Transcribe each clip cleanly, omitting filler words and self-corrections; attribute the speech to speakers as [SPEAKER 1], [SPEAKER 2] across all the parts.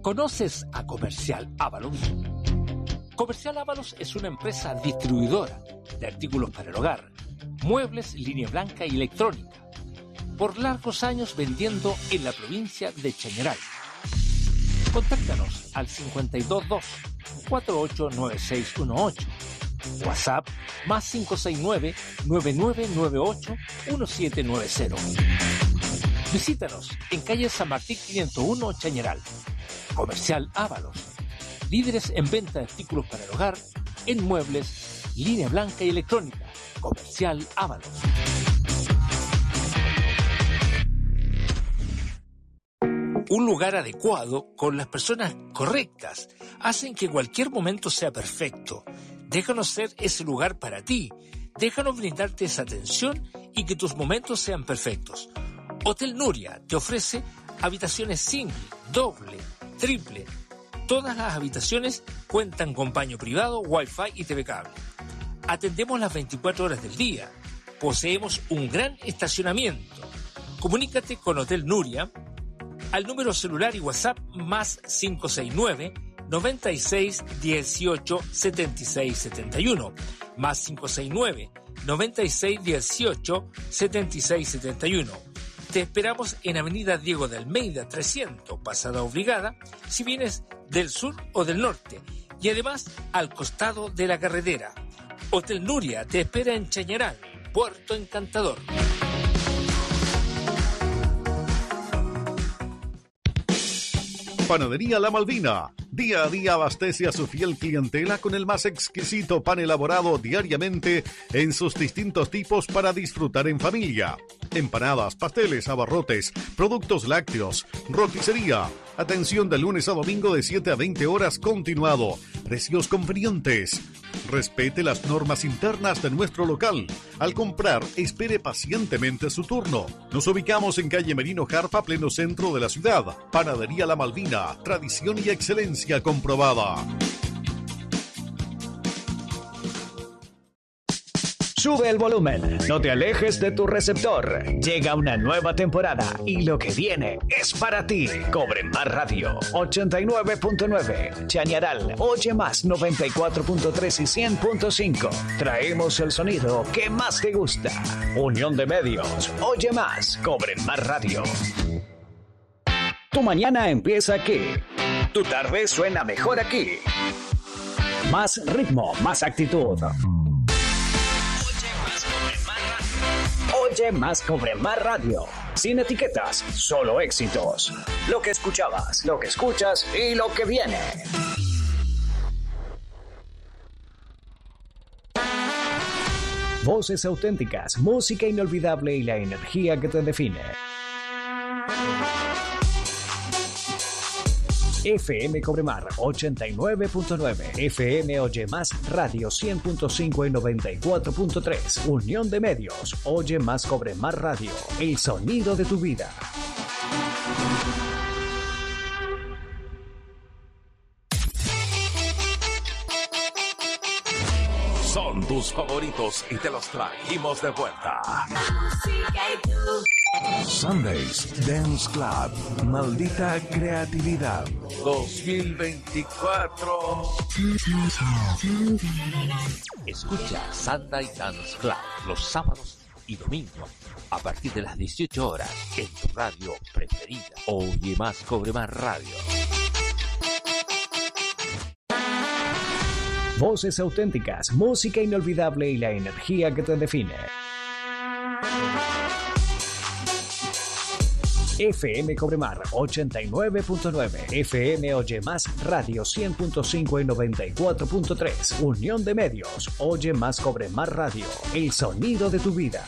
[SPEAKER 1] ¿Conoces a Comercial Ábalos? Comercial Ábalos es una empresa distribuidora de artículos para el hogar, muebles, línea blanca y electrónica, por largos años vendiendo en la provincia de Chañaral. Contáctanos al 522-489618, WhatsApp más 569-9998-1790. Visítanos en calle San Martín 501, Chañaral. Comercial Ábalos, líderes en venta de artículos para el hogar, en muebles, línea blanca y electrónica. Comercial Ábalos. Un lugar adecuado, con las personas correctas, hacen que cualquier momento sea perfecto. Déjanos ser ese lugar para ti. Déjanos brindarte esa atención y que tus momentos sean perfectos. Hotel Nuria te ofrece habitaciones single, doble, triple. Todas las habitaciones cuentan con baño privado, wifi y TV cable. Atendemos las 24 horas del día. Poseemos un gran estacionamiento. Comunícate con Hotel Nuria al número celular y WhatsApp más 569 96 18 76 71, más 569 96 18 76 71. Te esperamos en Avenida Diego de Almeida 300, Pasada Obligada, si vienes del sur o del norte, y además al costado de la carretera. Hotel Nuria te espera en Chañaral, Puerto Encantador.
[SPEAKER 2] Panadería La Malvina. Día a día abastece a su fiel clientela con el más exquisito pan elaborado diariamente en sus distintos tipos para disfrutar en familia. Empanadas, pasteles, abarrotes, productos lácteos, roticería. Atención de lunes a domingo de 7 a 20 horas continuado. Precios convenientes. Respete las normas internas de nuestro local. Al comprar, espere pacientemente su turno. Nos ubicamos en calle Merino Jarpa, pleno centro de la ciudad. Panadería La Malvina, tradición y excelencia comprobada.
[SPEAKER 3] Sube el volumen, no te alejes de tu receptor. Llega una nueva temporada y lo que viene es para ti. Cobre Más Radio 89.9, Chañaral, Oye Más 94.3 y 100.5. Traemos el sonido que más te gusta. Unión de Medios, Oye Más, Cobre Más Radio. Tu mañana empieza aquí. Tu tarde suena mejor aquí. Más ritmo, más actitud. Oye Más Cobre Más Radio. Sin etiquetas, solo éxitos. Lo que escuchabas, lo que escuchas y lo que viene. Voces auténticas, música inolvidable y la energía que te define. FM Cobremar 89.9, FM Oye Más Radio 100.5 y 94.3, Unión de Medios, Oye Más Cobremar Radio, el sonido de tu vida.
[SPEAKER 4] Son tus favoritos y te los trajimos de vuelta. Sundays Dance Club, maldita creatividad 2024.
[SPEAKER 1] Escucha Sunday Dance Club los sábados y domingos a partir de las 18 horas en tu radio preferida. Oye Más Cobre Más Radio.
[SPEAKER 3] Voces auténticas, música inolvidable y la energía que te define. FM Cobremar 89.9, FM Oye Más Radio 100.5 y 94.3, Unión de Medios, Oye Más Cobremar Radio, el sonido de tu vida.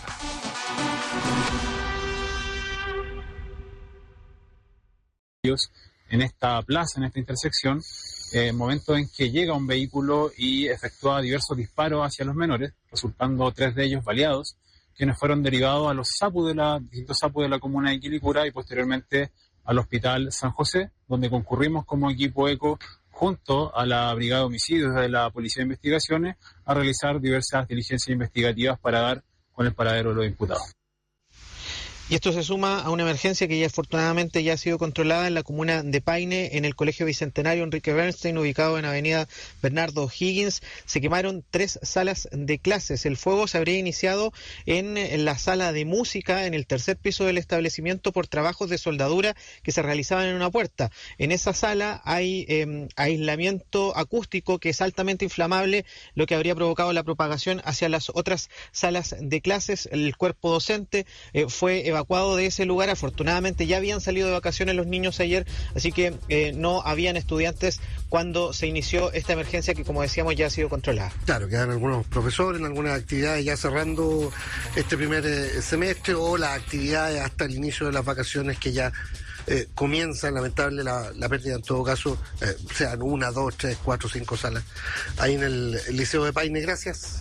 [SPEAKER 5] En esta plaza, en esta intersección, momento en que llega un vehículo y efectúa diversos disparos hacia los menores, resultando 3 de ellos baleados, quienes fueron derivados a los distintos SAPU de la comuna de Quilicura y posteriormente al Hospital San José, donde concurrimos como equipo ECO junto a la Brigada de Homicidios de la Policía de Investigaciones a realizar diversas diligencias investigativas para dar con el paradero de los imputados.
[SPEAKER 6] Y esto se suma a una emergencia que ya afortunadamente ya ha sido controlada en la comuna de Paine, en el Colegio Bicentenario Enrique Bernstein, ubicado en Avenida Bernardo O'Higgins. Se quemaron 3 salas de clases. El fuego se habría iniciado en la sala de música, en el tercer piso del establecimiento, por trabajos de soldadura que se realizaban en una puerta. En esa sala hay aislamiento acústico que es altamente inflamable, lo que habría provocado la propagación hacia las otras salas de clases. El cuerpo docente fue evacuado de ese lugar. Afortunadamente ya habían salido de vacaciones los niños ayer, así que no habían estudiantes cuando se inició esta emergencia que, como decíamos, ya ha sido controlada.
[SPEAKER 7] Claro, quedan algunos profesores en algunas actividades ya cerrando este primer semestre, o las actividades hasta el inicio de las vacaciones que ya comienzan. Lamentable la pérdida, en todo caso, sean 1, 2, 3, 4, 5 salas ahí en el Liceo de Paine. Gracias.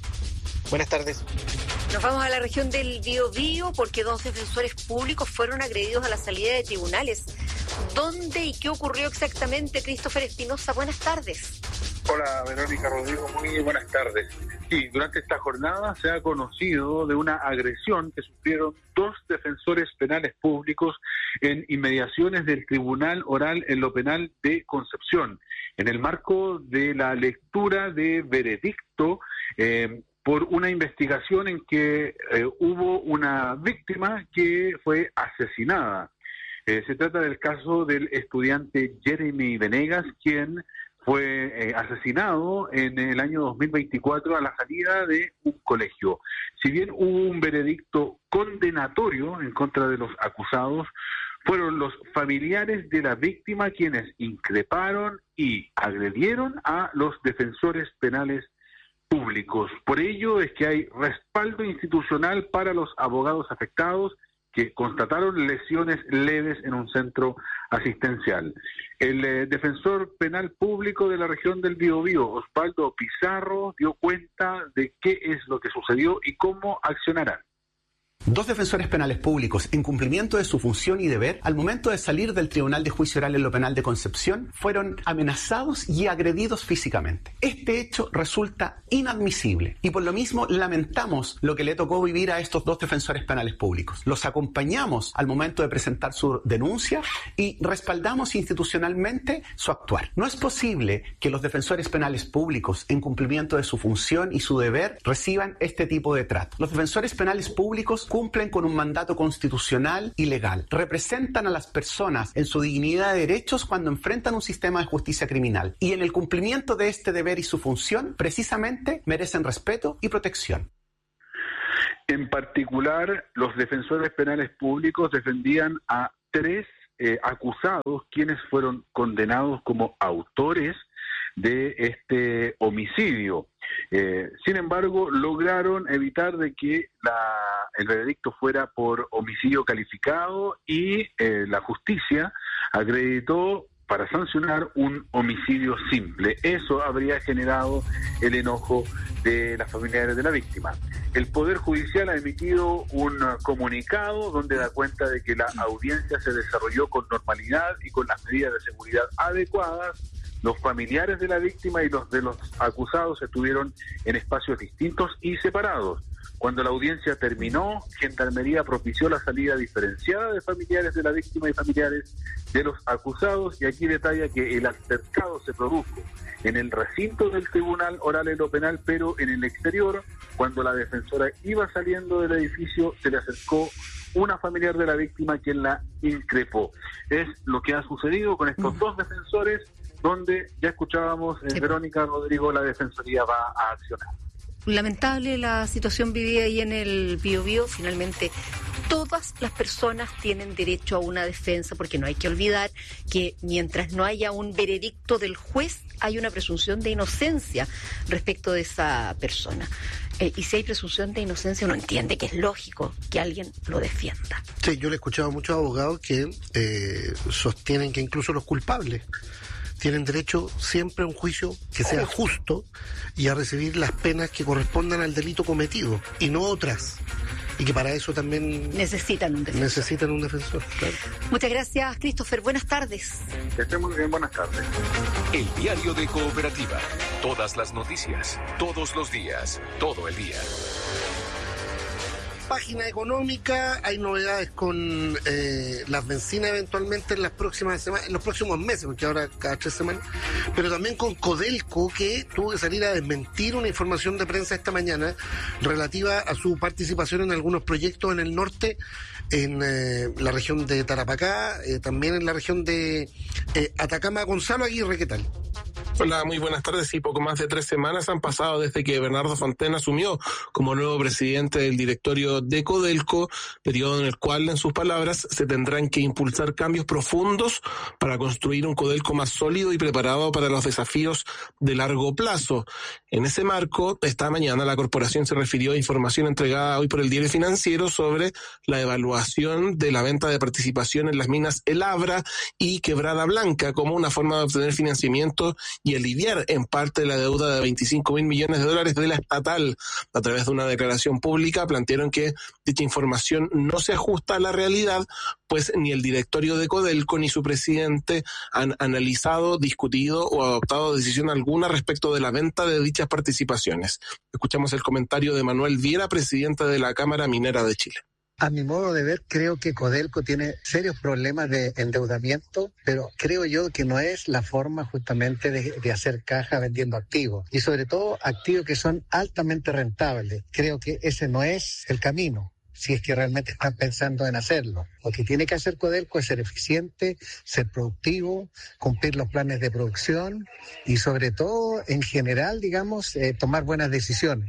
[SPEAKER 6] Buenas tardes.
[SPEAKER 8] Nos vamos a la región del Biobío porque 2 defensores públicos fueron agredidos a la salida de tribunales. ¿Dónde y qué ocurrió exactamente? Christopher Espinosa, buenas tardes.
[SPEAKER 9] Hola, Verónica Rodrigo, muy buenas tardes. Sí, durante esta jornada se ha conocido de una agresión que sufrieron 2 defensores penales públicos en inmediaciones del Tribunal Oral en lo Penal de Concepción, en el marco de la lectura de veredicto por una investigación en que hubo una víctima que fue asesinada. Se trata del caso del estudiante Jeremy Venegas, quien fue asesinado en el año 2024 a la salida de un colegio. Si bien hubo un veredicto condenatorio en contra de los acusados, fueron los familiares de la víctima quienes increparon y agredieron a los defensores penales públicos. Por ello es que hay respaldo institucional para los abogados afectados que constataron lesiones leves en un centro asistencial. El defensor penal público de la región del Biobío, Osvaldo Pizarro, dio cuenta de qué es lo que sucedió y cómo accionarán.
[SPEAKER 10] 2 defensores penales públicos, en cumplimiento de su función y deber, al momento de salir del Tribunal de Juicio Oral en lo Penal de Concepción, fueron amenazados y agredidos físicamente. Este hecho resulta inadmisible y por lo mismo lamentamos lo que le tocó vivir a estos 2 defensores penales públicos. Los acompañamos al momento de presentar su denuncia y respaldamos institucionalmente su actuar. No es posible que los defensores penales públicos, en cumplimiento de su función y su deber, reciban este tipo de trato. Los defensores penales públicos cumplen con un mandato constitucional y legal. Representan a las personas en su dignidad de derechos cuando enfrentan un sistema de justicia criminal. Y en el cumplimiento de este deber y su función, precisamente, merecen respeto y protección.
[SPEAKER 9] En particular, los defensores penales públicos defendían a 3 acusados, quienes fueron condenados como autores de este homicidio. Sin embargo, lograron evitar de que el veredicto fuera por homicidio calificado y la justicia acreditó para sancionar un homicidio simple. Eso habría generado el enojo de las familiares de la víctima. El Poder Judicial ha emitido un comunicado donde da cuenta de que la audiencia se desarrolló con normalidad y con las medidas de seguridad adecuadas. Los familiares de la víctima y los de los acusados estuvieron en espacios distintos y separados. Cuando la audiencia terminó, Gendarmería propició la salida diferenciada de familiares de la víctima y familiares de los acusados, y aquí detalla que el altercado se produjo en el recinto del Tribunal Oral en lo Penal, pero en el exterior. Cuando la defensora iba saliendo del edificio, se le acercó una familiar de la víctima quien la increpó. Es lo que ha sucedido con estos 2 defensores, donde ya escuchábamos, Verónica Rodrigo, la Defensoría va a accionar.
[SPEAKER 8] Lamentable la situación vivida ahí en el Biobío. Finalmente, todas las personas tienen derecho a una defensa, porque no hay que olvidar que mientras no haya un veredicto del juez, hay una presunción de inocencia respecto de esa persona. Y si hay presunción de inocencia, uno entiende que es lógico que alguien lo defienda.
[SPEAKER 7] Sí, yo le he escuchado a muchos abogados que sostienen que incluso los culpables tienen derecho siempre a un juicio que sea justo y a recibir las penas que correspondan al delito cometido y no otras. Y que para eso también
[SPEAKER 8] necesitan un
[SPEAKER 7] defensor. Claro.
[SPEAKER 8] Muchas gracias, Christopher. Buenas tardes.
[SPEAKER 9] Que estén muy bien, buenas tardes.
[SPEAKER 4] El diario de Cooperativa. Todas las noticias, todos los días, todo el día.
[SPEAKER 7] página económica, hay novedades con las bencinas eventualmente en las próximas semanas, en los próximos meses, porque ahora cada 3 semanas, pero también con Codelco, que tuvo que salir a desmentir una información de prensa esta mañana relativa a su participación en algunos proyectos en el norte, en la región de Tarapacá, también en la región de Atacama. Gonzalo Aguirre, ¿qué tal?
[SPEAKER 11] Hola, muy buenas tardes. Sí, poco más de 3 semanas han pasado desde que Bernardo Fontaine asumió como nuevo presidente del directorio de Codelco, periodo en el cual, en sus palabras, se tendrán que impulsar cambios profundos para construir un Codelco más sólido y preparado para los desafíos de largo plazo. En ese marco, esta mañana la corporación se refirió a información entregada hoy por el Diario Financiero sobre la evaluación de la venta de participación en las minas El Abra y Quebrada Blanca como una forma de obtener financiamiento y aliviar en parte la deuda de $25.000 millones de la estatal. A través de una declaración pública plantearon que dicha información no se ajusta a la realidad, pues ni el directorio de Codelco ni su presidente han analizado, discutido o adoptado decisión alguna respecto de la venta de dichas participaciones. Escuchamos el comentario de Manuel Viera, presidente de la Cámara Minera de Chile.
[SPEAKER 12] A mi modo de ver, creo que Codelco tiene serios problemas de endeudamiento, pero creo yo que no es la forma justamente de hacer caja vendiendo activos, y sobre todo activos que son altamente rentables. Creo que ese no es el camino, si es que realmente están pensando en hacerlo. Lo que tiene que hacer Codelco es ser eficiente, ser productivo, cumplir los planes de producción y sobre todo, en general, digamos, tomar buenas decisiones.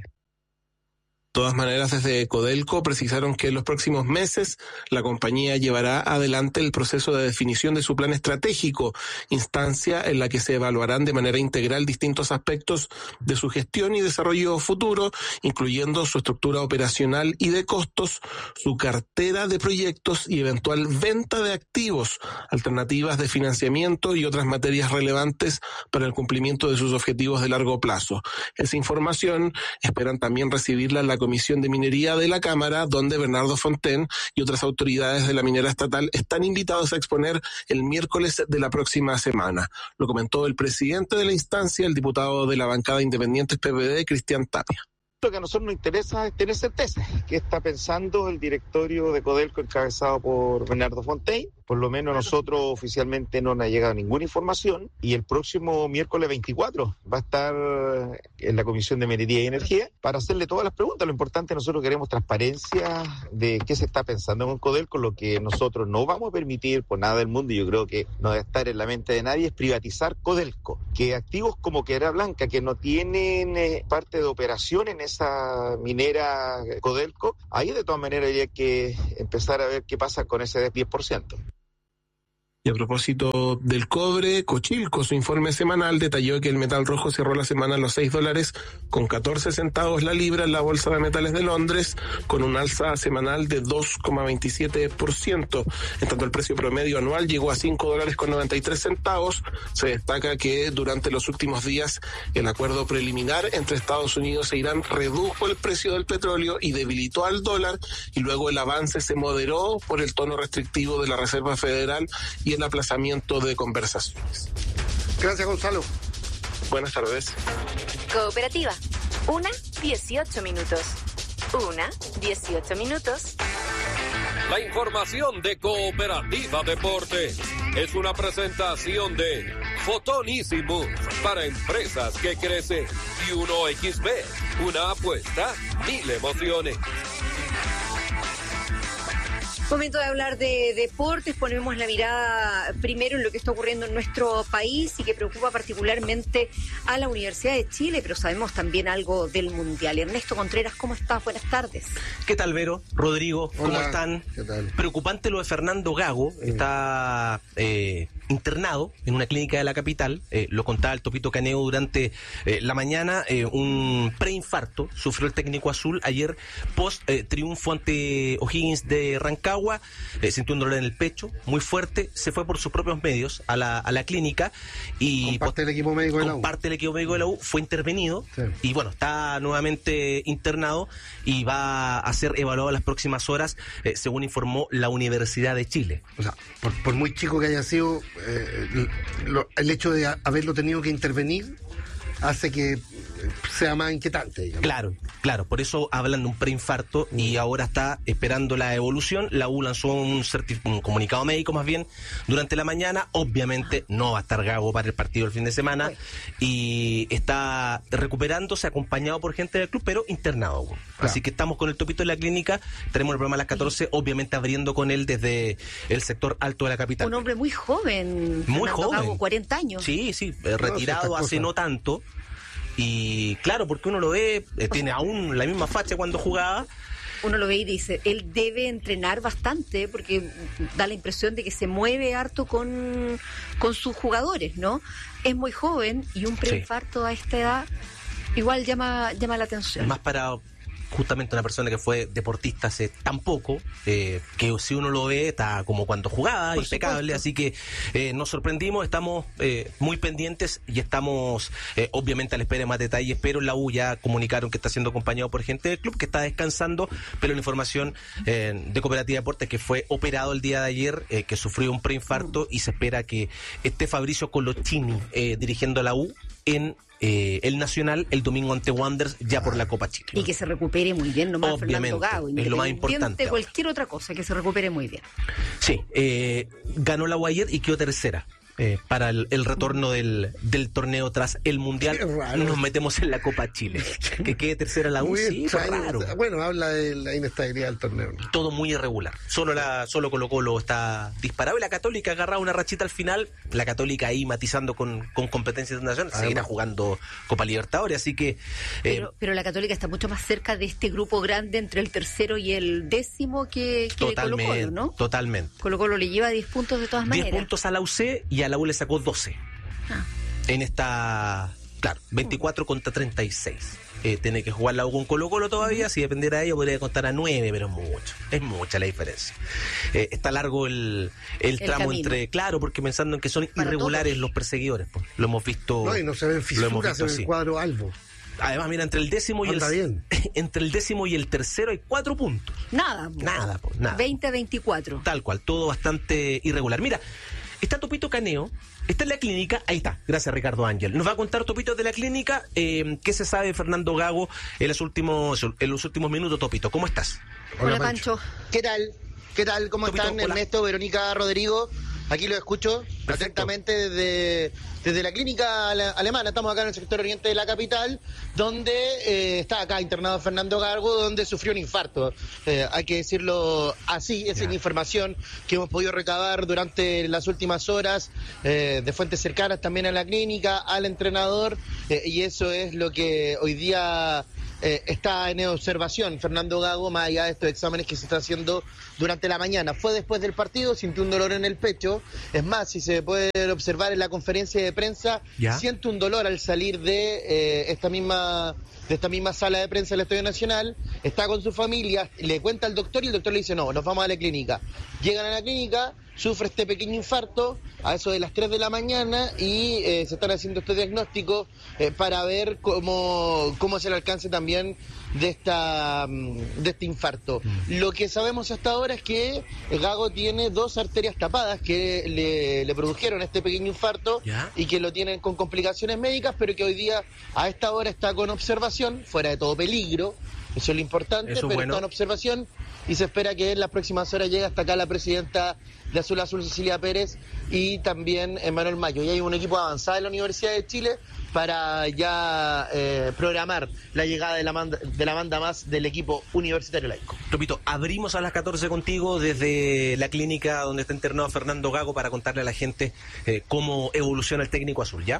[SPEAKER 11] De todas maneras, desde Codelco precisaron que en los próximos meses la compañía llevará adelante el proceso de definición de su plan estratégico, instancia en la que se evaluarán de manera integral distintos aspectos de su gestión y desarrollo futuro, incluyendo su estructura operacional y de costos, su cartera de proyectos y eventual venta de activos, alternativas de financiamiento y otras materias relevantes para el cumplimiento de sus objetivos de largo plazo. Esa información esperan también recibirla en la Comisión de Minería de la Cámara, donde Bernardo Fontaine y otras autoridades de la minera estatal están invitados a exponer el miércoles de la próxima semana. Lo comentó el presidente de la instancia, el diputado de la bancada Independientes PPD, Cristian Tapia.
[SPEAKER 13] Lo que a nosotros nos interesa es tener certeza. ¿Qué está pensando el directorio de Codelco encabezado por Bernardo Fontaine? Por lo menos nosotros oficialmente no nos ha llegado ninguna información, y el próximo miércoles 24 va a estar en la Comisión de Minería y Energía para hacerle todas las preguntas. Lo importante, nosotros queremos transparencia de qué se está pensando con Codelco. Lo que nosotros no vamos a permitir por nada del mundo, y yo creo que no debe estar en la mente de nadie, es privatizar Codelco. Que activos como Quebrada Blanca, que no tienen parte de operación en esa minera Codelco, ahí de todas maneras habría que empezar a ver qué pasa con ese 10%.
[SPEAKER 11] Y a propósito del cobre, Cochilco, su informe semanal, detalló que el metal rojo cerró la semana a los $6.14 la libra en la Bolsa de Metales de Londres, con un alza semanal de 2,27%. En tanto, el precio promedio anual llegó a $5.93. Se destaca que durante los últimos días el acuerdo preliminar entre Estados Unidos e Irán redujo el precio del petróleo y debilitó al dólar, y luego el avance se moderó por el tono restrictivo de la Reserva Federal y el aplazamiento de conversaciones.
[SPEAKER 7] Gracias, Gonzalo.
[SPEAKER 11] Buenas tardes.
[SPEAKER 14] Cooperativa. 1:18 minutos. 1:18
[SPEAKER 4] La información de Cooperativa Deporte es una presentación de Fotonísimo para empresas que crecen, y 1xB, una apuesta, 1000 emociones.
[SPEAKER 8] Momento de hablar de deportes. Ponemos la mirada primero en lo que está ocurriendo en nuestro país y que preocupa particularmente a la Universidad de Chile, pero sabemos también algo del Mundial. Ernesto Contreras, ¿cómo estás? Buenas tardes.
[SPEAKER 15] ¿Qué tal, Vero? Rodrigo, ¿cómo
[SPEAKER 7] Hola.
[SPEAKER 15] están?
[SPEAKER 7] ¿Qué tal?
[SPEAKER 15] Preocupante lo de Fernando Gago. Está internado en una clínica de la capital. Lo contaba el Topito Caneo durante la mañana. Un preinfarto sufrió el técnico azul ayer post triunfo ante O'Higgins de Rancagua. Sintió un dolor en el pecho muy fuerte. Se fue por sus propios medios a la clínica y
[SPEAKER 7] Comparte el equipo médico de la U.
[SPEAKER 15] Comparte el equipo médico de la U. Fue intervenido. Sí. Y bueno, está nuevamente internado y va a ser evaluado en las próximas horas, según informó la Universidad de Chile.
[SPEAKER 7] O sea, por muy chico que haya sido, el hecho de haberlo tenido que intervenir hace que sea más inquietante, digamos.
[SPEAKER 15] Claro, por eso hablan de un preinfarto y ahora está esperando la evolución. La U lanzó un comunicado médico más bien durante la mañana. Obviamente no va a estar Gago para el partido el fin de semana y está recuperándose acompañado por gente del club, pero internado. Claro. Así que estamos con el Topito en la clínica, tenemos el programa a las 14, obviamente abriendo con él desde el sector alto de la capital.
[SPEAKER 8] Un hombre muy joven.
[SPEAKER 15] Muy joven.
[SPEAKER 8] Gago, 40 años.
[SPEAKER 15] Sí, retirado hace no tanto. Y claro, porque uno lo ve, tiene aún la misma facha cuando jugaba.
[SPEAKER 8] Uno lo ve y dice, él debe entrenar bastante porque da la impresión de que se mueve harto con sus jugadores, ¿no? Es muy joven y un preinfarto a esta edad igual llama la atención.
[SPEAKER 15] Más para justamente una persona que fue deportista hace tan poco, que si uno lo ve está como cuando jugaba, por impecable, supuesto. Así que nos sorprendimos, estamos muy pendientes y estamos obviamente a la espera de más detalles, pero en la U ya comunicaron que está siendo acompañado por gente del club, que está descansando, pero la información de Cooperativa Deportes que fue operado el día de ayer, que sufrió un preinfarto y se espera que esté Fabricio Colochini dirigiendo a la U en el Nacional el domingo ante Wanderers ya por la Copa Chile.
[SPEAKER 8] Y que se recupere muy bien nomás
[SPEAKER 15] obviamente,
[SPEAKER 8] Fernando Gago,
[SPEAKER 15] es lo más importante
[SPEAKER 8] de cualquier otra cosa, que se recupere muy bien.
[SPEAKER 15] Sí, ganó la U ayer y quedó tercera para el retorno del torneo tras el Mundial. Nos metemos en la Copa Chile. Que quede tercera la U, sí, raro.
[SPEAKER 7] Bueno, habla de la inestabilidad del torneo, ¿no?
[SPEAKER 15] Todo muy irregular. Solo Colo-Colo está disparado y la Católica agarraba una rachita al final. La Católica ahí matizando con competencias internacionales, seguirá jugando Copa Libertadores, así que...
[SPEAKER 8] Pero la Católica está mucho más cerca de este grupo grande entre el tercero y el décimo que Colo-Colo, ¿no?
[SPEAKER 15] Totalmente.
[SPEAKER 8] Colo-Colo le lleva 10 puntos de todas maneras.
[SPEAKER 15] 10 puntos a la UC y a la U le sacó 12. En esta, 24 contra 36. Tiene que jugar la U con Colo-Colo todavía. Si dependiera de ello podría contar a 9, pero es mucha la diferencia. Está largo el tramo
[SPEAKER 8] camino.
[SPEAKER 15] porque pensando en que son irregulares los perseguidores, pues. Lo hemos visto.
[SPEAKER 7] No, y no se ven fisuras en el cuadro albo.
[SPEAKER 15] Además, mira, entre el décimo y el tercero hay 4 puntos.
[SPEAKER 8] Nada. 20-24.
[SPEAKER 15] Tal cual, todo bastante irregular. Mira, está Topito Caneo, está en la clínica, ahí está, gracias Ricardo Ángel. Nos va a contar Topito de la clínica, qué se sabe de Fernando Gago en los últimos minutos. Topito, ¿cómo estás?
[SPEAKER 8] Hola Pancho.
[SPEAKER 16] ¿Qué tal? ¿Cómo
[SPEAKER 15] Topito,
[SPEAKER 16] están?
[SPEAKER 15] hola.
[SPEAKER 16] Ernesto, Verónica, Rodrigo. Aquí lo escucho perfectamente desde la clínica alemana. Estamos acá en el sector oriente de la capital, donde está acá internado Fernando Gago, donde sufrió un infarto. Hay que decirlo así, esa es la información que hemos podido recabar durante las últimas horas, de fuentes cercanas también a la clínica, al entrenador, y eso es lo que hoy día... está en observación Fernando Gago, más allá de estos exámenes que se está haciendo durante la mañana. Fue después del partido, sintió un dolor en el pecho. Es más, si se puede observar en la conferencia de prensa, siente un dolor al salir de esta misma sala de prensa del Estadio Nacional. Está con su familia, le cuenta al doctor y el doctor le dice, no, nos vamos a la clínica. Llegan a la clínica, sufre este pequeño infarto a eso de las 3 de la mañana y se están haciendo este diagnóstico para ver cómo es el alcance también de este infarto. Lo que sabemos hasta ahora es que Gago tiene 2 arterias tapadas que le produjeron este pequeño infarto y que lo tienen con complicaciones médicas, pero que hoy día a esta hora está con observación, fuera de todo peligro. Eso es lo importante, pero está en observación y se espera que en las próximas horas llegue hasta acá la presidenta de Azul Azul, Cecilia Pérez, y también Manuel Mayo. Y hay un equipo avanzado de la Universidad de Chile para ya programar la llegada de la banda más del equipo universitario laico.
[SPEAKER 15] Topito, abrimos a las 14 contigo desde la clínica donde está internado Fernando Gago para contarle a la gente cómo evoluciona el técnico azul, ¿ya?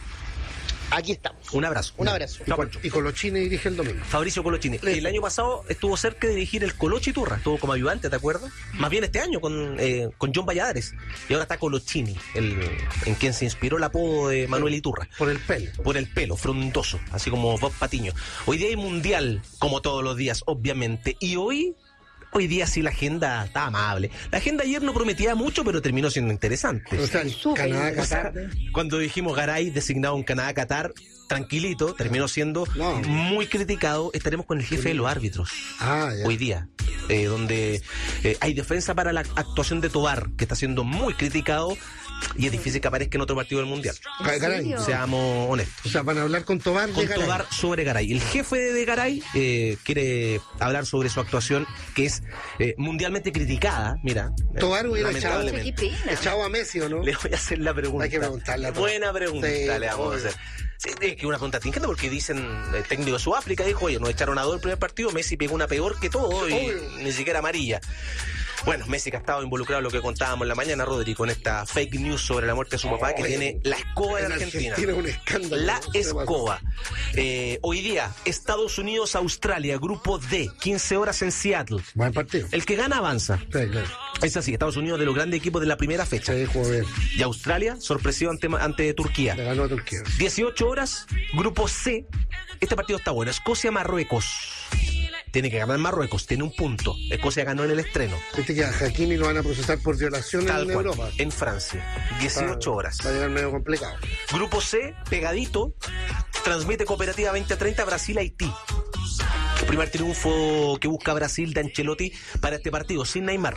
[SPEAKER 16] Aquí estamos.
[SPEAKER 15] Un abrazo.
[SPEAKER 7] Y Colochini dirige el domingo.
[SPEAKER 15] Fabricio Colochini. El año pasado estuvo cerca de dirigir el Colo Chiturra, estuvo como ayudante, ¿te acuerdas? Más bien este año con John Valladares. Y ahora está Colochini, en quien se inspiró el apodo de Manuel Iturra.
[SPEAKER 7] Por el pelo.
[SPEAKER 15] Por el pelo, frondoso, así como Bob Patiño. Hoy día hay mundial, como todos los días, obviamente. Y hoy día sí la agenda está amable. La agenda ayer no prometía mucho, pero terminó siendo interesante.
[SPEAKER 7] O sea, Canadá-Qatar.
[SPEAKER 15] Cuando dijimos Garay designado en Canadá-Qatar, tranquilito, terminó siendo muy criticado. Estaremos con el jefe de los árbitros hoy día, donde hay defensa para la actuación de Tobar, que está siendo muy criticado, y es difícil que aparezca en otro partido del Mundial. Seamos honestos.
[SPEAKER 7] O sea, van a hablar con Tobar
[SPEAKER 15] sobre Garay. El jefe de Garay quiere hablar sobre su actuación, que es mundialmente criticada. Mira,
[SPEAKER 7] Tobar hubiera echado a Messi, ¿o no?
[SPEAKER 15] Le voy a hacer la pregunta.
[SPEAKER 7] Hay que preguntarle.
[SPEAKER 15] Buena pregunta, le vamos a hacer. Sí, es que una pregunta tingente, porque dicen, el técnico de Sudáfrica dijo, oye, nos echaron a 2 el primer partido, Messi pegó una peor que todo y ni siquiera amarilla. Bueno, Messi, que ha estado involucrado en lo que contábamos en la mañana, Rodri, con esta fake news sobre la muerte de su papá, que tiene la escoba de Argentina.
[SPEAKER 7] Un escándalo.
[SPEAKER 15] La escoba. Hoy día, Estados Unidos-Australia, grupo D, 15 horas en Seattle.
[SPEAKER 7] Buen partido.
[SPEAKER 15] El que gana avanza.
[SPEAKER 7] Sí, claro.
[SPEAKER 15] Es así, Estados Unidos de los grandes equipos de la primera fecha.
[SPEAKER 7] Sí, joder.
[SPEAKER 15] Y Australia, sorpresivo ante Turquía.
[SPEAKER 7] Le ganó a Turquía.
[SPEAKER 15] 18 horas, grupo C. Este partido está bueno. Escocia-Marruecos. Tiene que ganar Marruecos, tiene un punto. Escocia ganó en el estreno.
[SPEAKER 7] Viste que a Hakimi lo van a procesar por violación en Europa.
[SPEAKER 15] En Francia. 18 horas.
[SPEAKER 7] Va a llegar medio complicado.
[SPEAKER 15] Grupo C, pegadito. Transmite Cooperativa 2030 Brasil-Haití. El primer triunfo que busca Brasil de Ancelotti para este partido, sin Neymar.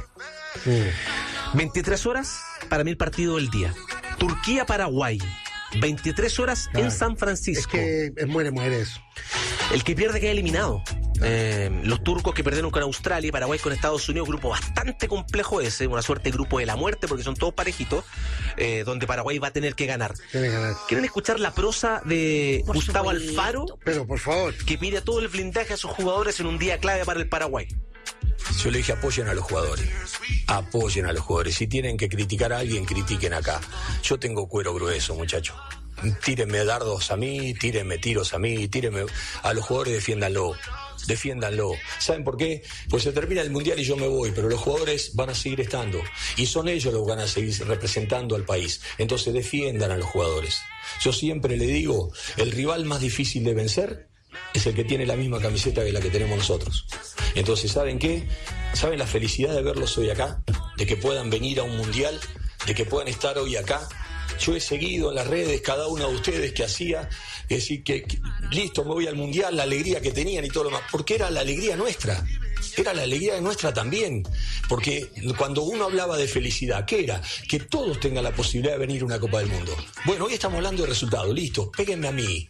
[SPEAKER 15] 23 horas, para mí el partido del día. Turquía-Paraguay. 23 horas en San Francisco.
[SPEAKER 7] Es que muere eso.
[SPEAKER 15] El que pierde queda eliminado. Los turcos que perdieron con Australia y Paraguay con Estados Unidos, grupo bastante complejo ese, una suerte de grupo de la muerte porque son todos parejitos, donde Paraguay va a tener que ganar. ¿Quieren escuchar la prosa de Gustavo Alfaro?
[SPEAKER 7] Pero por favor.
[SPEAKER 15] Que pide todo el blindaje a sus jugadores en un día clave para el Paraguay.
[SPEAKER 17] Yo le dije, apoyen a los jugadores. Apoyen a los jugadores. Si tienen que criticar a alguien, critiquen acá. Yo tengo cuero grueso, muchachos. Tírenme dardos a mí, tírenme tiros a mí, tírenme a los jugadores, defiéndanlo. ¿Saben por qué? Pues se termina el Mundial y yo me voy, pero los jugadores van a seguir estando. Y son ellos los que van a seguir representando al país. Entonces defiendan a los jugadores. Yo siempre le digo, el rival más difícil de vencer es el que tiene la misma camiseta que la que tenemos nosotros. Entonces, ¿saben qué? ¿Saben la felicidad de verlos hoy acá? De que puedan venir a un Mundial, de que puedan estar hoy acá. Yo he seguido en las redes cada uno de ustedes que hacía, es decir, que listo, me voy al Mundial, la alegría que tenían y todo lo más, porque era la alegría nuestra. Era la alegría nuestra también, porque cuando uno hablaba de felicidad, ¿qué era? Que todos tengan la posibilidad de venir a una Copa del Mundo. Bueno, hoy estamos hablando de resultados, listo, péguenme a mí.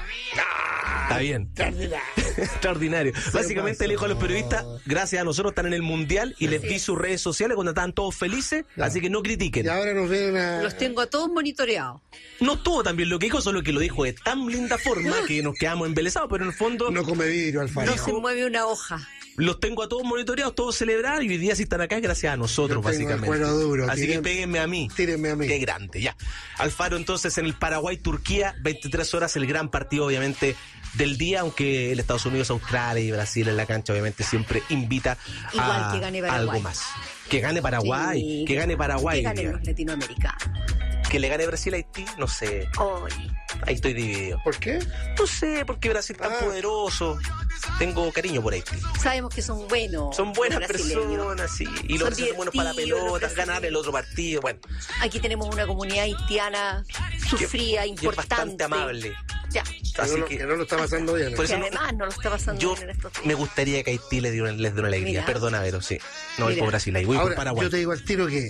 [SPEAKER 15] Está bien. Extraordinario. Básicamente le dijo a los periodistas, gracias a nosotros están en el Mundial, y les di sus redes sociales cuando estaban todos felices, así que no critiquen.
[SPEAKER 7] Y ahora nos ven a...
[SPEAKER 8] Los tengo a todos monitoreados.
[SPEAKER 15] No estuvo también lo que dijo, solo que lo dijo de tan linda forma que nos quedamos embelesados, pero en el fondo...
[SPEAKER 7] No come vidrio, Alfaro.
[SPEAKER 8] No se mueve una hoja.
[SPEAKER 15] Los tengo a todos monitoreados, todos celebrados, y hoy día si están acá es gracias a nosotros, básicamente.
[SPEAKER 7] Duro.
[SPEAKER 15] Así que péguenme a mí.
[SPEAKER 7] Tírenme a mí.
[SPEAKER 15] Qué grande, ya. Alfaro, entonces, en el Paraguay-Turquía, 23 horas, el gran partido, obviamente, del día, aunque el Estados Unidos, Australia y Brasil en la cancha, obviamente, siempre invita
[SPEAKER 8] a que gane
[SPEAKER 15] algo más. Que gane Paraguay,
[SPEAKER 8] sí,
[SPEAKER 15] que gane Paraguay.
[SPEAKER 8] Que gane los latinoamericanos.
[SPEAKER 15] Que le gane Brasil a Haití, no sé. Ahí estoy dividido.
[SPEAKER 7] ¿Por qué?
[SPEAKER 15] No sé, porque Brasil es tan poderoso. Tengo cariño por Haití.
[SPEAKER 8] Sabemos que son buenos.
[SPEAKER 15] Son buenas personas, sí. Y los son buenos para la pelota, ganar el otro partido. Bueno.
[SPEAKER 8] Aquí tenemos una comunidad haitiana sufrida, importante.
[SPEAKER 15] Es bastante amable.
[SPEAKER 8] Ya.
[SPEAKER 7] Así que no lo está pasando bien.
[SPEAKER 8] Por eso además no lo está pasando bien en estos días.
[SPEAKER 15] Me gustaría que Haití les dé una alegría. Perdona, Vero, sí. No voy por Brasil, ahí voy por Paraguay.
[SPEAKER 7] Yo te digo al tiro que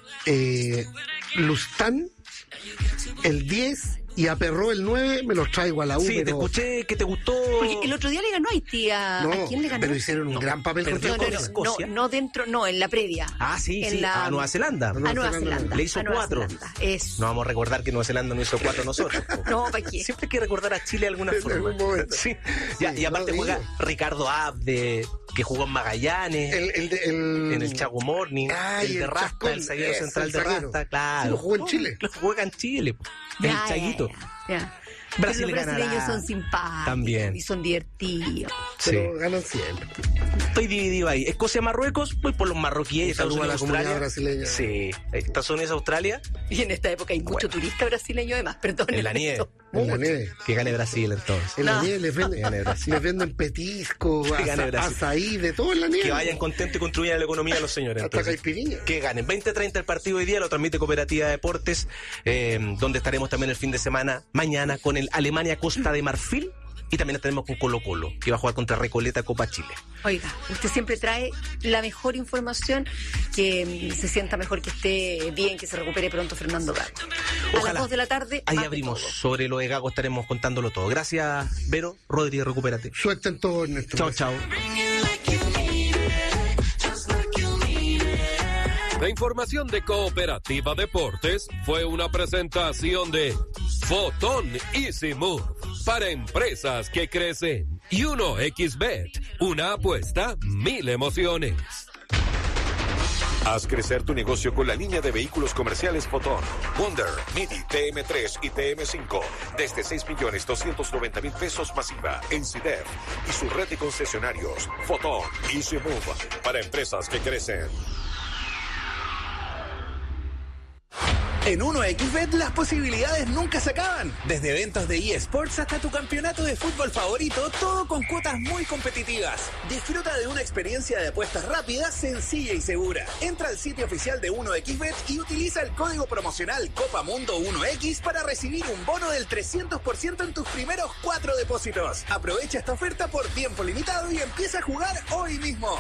[SPEAKER 7] Lustán el 10 y a Perró el 9 me los traigo a la U.
[SPEAKER 15] Sí, te escuché que te gustó.
[SPEAKER 8] Porque el otro día le ganó a Haití. ¿A quién le ganó?
[SPEAKER 7] Pero hicieron un gran papel contra
[SPEAKER 8] Escocia. No, en la previa.
[SPEAKER 15] Ah, sí, a Nueva Zelanda.
[SPEAKER 8] A Nueva Zelanda.
[SPEAKER 15] Le hizo 4. No vamos a recordar que Nueva Zelanda no hizo 4 nosotros.
[SPEAKER 8] No, ¿para qué?
[SPEAKER 15] Siempre hay que recordar a Chile de alguna forma. Sí. Y aparte juega Ricardo Abde, que jugó en Magallanes, en el Chago Morning, el de Rasta, el zaguero central de Rasta, claro.
[SPEAKER 7] Lo jugó en Chile.
[SPEAKER 15] Lo juega en Chile, el Chaguito.
[SPEAKER 8] Brasil, los brasileños son simpáticos
[SPEAKER 15] también.
[SPEAKER 8] Y son divertidos.
[SPEAKER 7] Pero ganan siempre.
[SPEAKER 15] Estoy dividido ahí. Escocia-Marruecos, voy por los marroquíes.
[SPEAKER 7] Estados Unidos, Australia. Brasileña.
[SPEAKER 15] Sí. Estados Unidos, Australia.
[SPEAKER 8] Y en esta época hay mucho turista brasileño además, perdón.
[SPEAKER 15] En la nieve. Que gane Brasil entonces.
[SPEAKER 7] En la nieve les venden petiscos, azaí, de todo en la nieve.
[SPEAKER 15] Que vayan contentos y construyan la economía a los señores.
[SPEAKER 7] Hasta caipirinha.
[SPEAKER 15] Que ganen. 20:30 el partido hoy día, lo transmite Cooperativa Deportes, donde estaremos también el fin de semana, mañana, con el el Alemania-Costa de Marfil. Y también la tenemos con Colo-Colo, que va a jugar contra Recoleta Copa Chile.
[SPEAKER 8] Oiga, usted siempre trae la mejor información, que se sienta mejor, que esté bien, que se recupere pronto Fernando Gago.
[SPEAKER 15] Ojalá.
[SPEAKER 8] A las 2 de la tarde.
[SPEAKER 15] Ahí abrimos. Sobre lo de Gago estaremos contándolo todo. Gracias, Vero. Rodri, recupérate.
[SPEAKER 7] Suerte en todo, Ernesto.
[SPEAKER 15] Chao, chao.
[SPEAKER 4] La información de Cooperativa Deportes fue una presentación de Fotón Easy Move para empresas que crecen y 1xBet, una apuesta, 1000 emociones.
[SPEAKER 18] Haz crecer tu negocio con la línea de vehículos comerciales Fotón, Wonder, Midi, TM3 y TM5 desde 6.290.000 pesos masiva en CIDEF y su red de concesionarios Fotón Easy Move para empresas que crecen.
[SPEAKER 19] En 1xBet las posibilidades nunca se acaban. Desde eventos de eSports hasta tu campeonato de fútbol favorito, todo con cuotas muy competitivas. Disfruta de una experiencia de apuestas rápida, sencilla y segura. Entra al sitio oficial de 1xBet y utiliza el código promocional COPAMUNDO1X para recibir un bono del 300% en tus primeros 4 depósitos. Aprovecha esta oferta por tiempo limitado y empieza a jugar hoy mismo.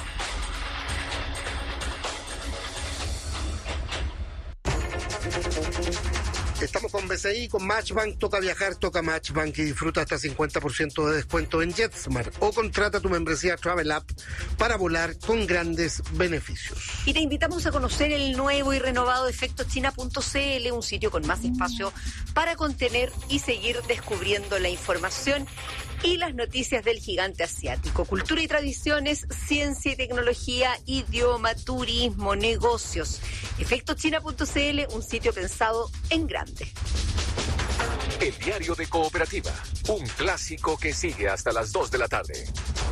[SPEAKER 7] Estamos con BCI, con Matchbank. Toca viajar, toca Matchbank y disfruta hasta 50% de descuento en JetSmart o contrata tu membresía Travel App para volar con grandes beneficios.
[SPEAKER 8] Y te invitamos a conocer el nuevo y renovado efectoschina.cl, un sitio con más espacio para contener y seguir descubriendo la información y las noticias del gigante asiático. Cultura y tradiciones, ciencia y tecnología, idioma, turismo, negocios. Efectoschina.cl, un sitio pensado en grande.
[SPEAKER 18] El diario de Cooperativa, un clásico que sigue hasta las 2 de la tarde.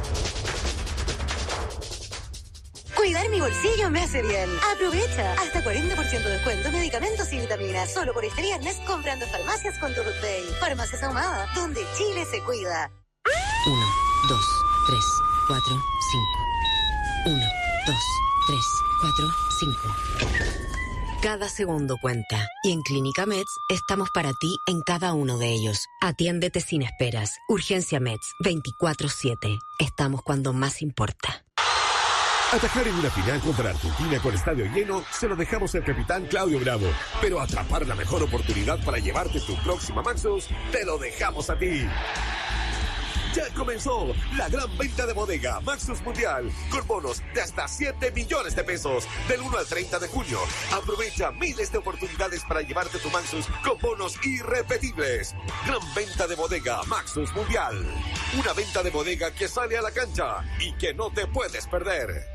[SPEAKER 20] Cuidar mi bolsillo me hace bien. Aprovecha hasta 40% de descuento en medicamentos y vitaminas solo por este viernes comprando farmacias con Double Pay. Farmacias Ahumada, donde Chile se cuida.
[SPEAKER 21] 1, 2, 3, 4, 5. 1, 2, 3, 4, 5. Cada segundo cuenta. Y en Clínica Meds estamos para ti en cada uno de ellos. Atiéndete sin esperas. Urgencia Meds 24/7. Estamos cuando más importa.
[SPEAKER 22] Atajar en una final contra Argentina con estadio lleno se lo dejamos al capitán Claudio Bravo. Pero atrapar la mejor oportunidad para llevarte tu próxima Maxus, te lo dejamos a ti. Ya comenzó la gran venta de bodega Maxus Mundial con bonos de hasta 7 millones de pesos del 1 al 30 de junio. Aprovecha miles de oportunidades para llevarte tu Maxus con bonos irrepetibles. Gran venta de bodega Maxus Mundial. Una venta de bodega que sale a la cancha y que no te puedes perder.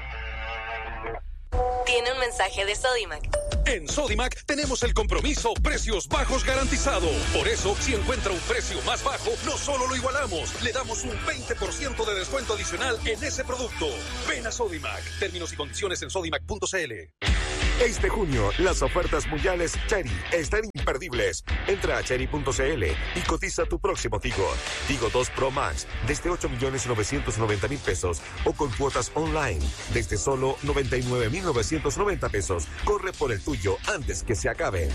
[SPEAKER 14] Tiene un mensaje de Sodimac.
[SPEAKER 4] En Sodimac tenemos el compromiso precios bajos garantizado. Por eso, si encuentra un precio más bajo, no solo lo igualamos, le damos un 20% de descuento adicional en ese producto. Ven a Sodimac. Términos y condiciones en sodimac.cl.
[SPEAKER 18] Este junio, las ofertas mundiales Chery están imperdibles. Entra a chery.cl y cotiza tu próximo Tigo. Tigo 2 Pro Max desde 8.990.000 pesos o con cuotas online desde solo 99.990 pesos. Corre por el tuyo antes que se acabe.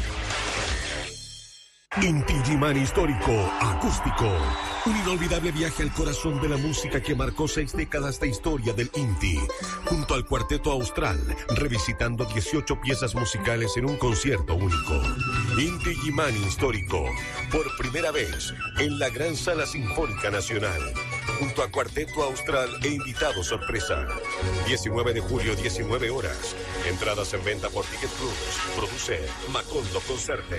[SPEAKER 22] Inti Illimani Histórico Acústico. Un inolvidable viaje al corazón de la música que marcó 6 décadas de historia del Inti. Junto al Cuarteto Austral, revisitando 18 piezas musicales en un concierto único. Inti Illimani Histórico. Por primera vez en la Gran Sala Sinfónica Nacional. Junto a Cuarteto Austral e invitado sorpresa. 19 de julio, 19 horas. Entradas en venta por Ticket Plus. Produce Macondo Concerte.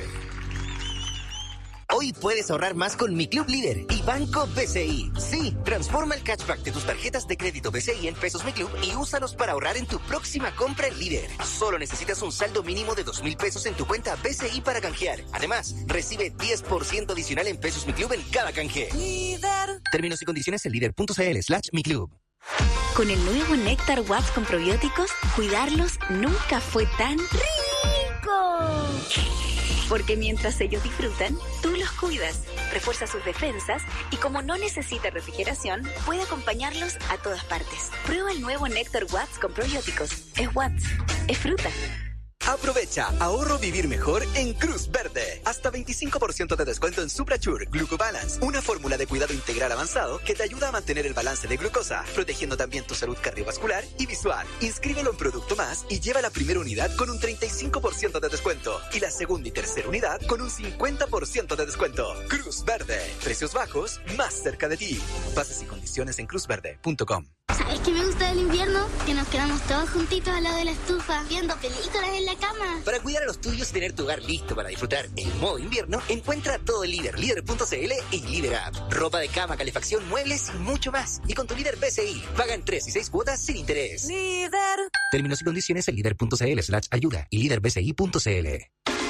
[SPEAKER 23] Hoy puedes ahorrar más con Mi Club Líder y Banco BCI. Sí, transforma el cashback de tus tarjetas de crédito BCI en pesos Mi Club y úsalos para ahorrar en tu próxima compra en Líder. Solo necesitas un saldo mínimo de 2.000 pesos en tu cuenta BCI para canjear. Además, recibe 10% adicional en pesos Mi Club en cada canje. Líder. Términos y condiciones en líder.cl/Mi Club.
[SPEAKER 24] Con el nuevo Néctar Watts con probióticos, cuidarlos nunca fue tan rico. Porque mientras ellos disfrutan, tú los cuidas, refuerza sus defensas y como no necesita refrigeración, puede acompañarlos a todas partes. Prueba el nuevo Néctar Watts con probióticos. Es Watts, es fruta.
[SPEAKER 1] Aprovecha ahorro vivir mejor en Cruz Verde. Hasta 25% de descuento en Suprachur Glucobalance, una fórmula de cuidado integral avanzado que te ayuda a mantener el balance de glucosa, protegiendo también tu salud cardiovascular y visual. Inscríbelo en Producto Más y lleva la primera unidad con un 35% de descuento y la segunda y tercera unidad con un 50% de descuento. Cruz Verde. Precios bajos, más cerca de ti. Bases y condiciones en cruzverde.com.
[SPEAKER 2] ¿Sabes qué me gusta del invierno? Que nos quedamos todos juntitos al lado de la estufa, viendo películas en la cama.
[SPEAKER 23] Para cuidar a los tuyos y tener tu hogar listo para disfrutar en modo invierno, encuentra todo en Líder, Líder.cl y Líder App. Ropa de cama, calefacción, muebles y mucho más. Y con tu Líder BCI, paga en 3 y 6 cuotas sin interés. Líder. Términos y condiciones en Líder.cl/ayuda y LíderBCI.cl.